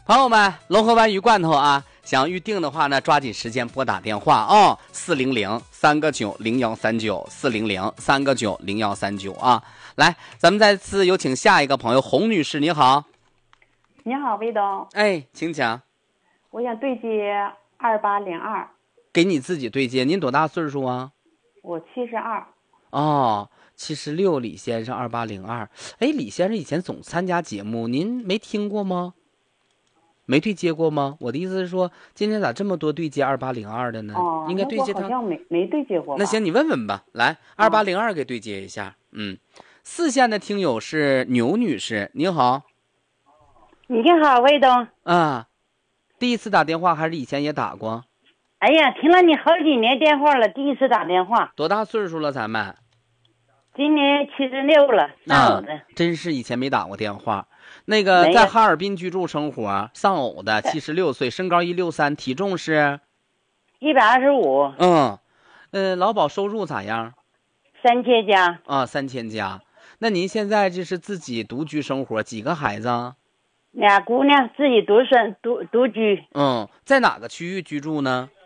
朋友们，龙河湾鱼罐头啊，想预定的话呢，抓紧时间拨打电话哦，400-3个9-0139，400-3个9-0139啊。来，咱们再次有请下一个朋友，洪女士，你好。 你好，魏东。 哎，请讲。 我想对接2802。 给你自己对接，您多大岁数啊？ 我72。 哦，76，李先生2802。哎，李先生以前总参加节目，您没听过吗？没对接过吗？我的意思是说，今天咋这么多对接2802的呢？应该对接他。 我好像没对接过吧。 那行，你问问吧。来，2802给对接一下。4线的听友是牛女士，你好。 你好，魏东。 啊，第一次打电话还是以前也打过？ 哎呀，听了你好几年电话了，第一次打电话。 多大岁数了咱们？ 今年76了，丧偶的。 真是以前没打过电话。那个在哈尔滨居住生活，丧偶的，76岁，身高163，体重是 125。 劳保收入咋样 ？3000加。 啊，3000加。那您现在这是自己独居生活，几个孩子 ？2姑娘，自己独居。 在哪个区域居住呢？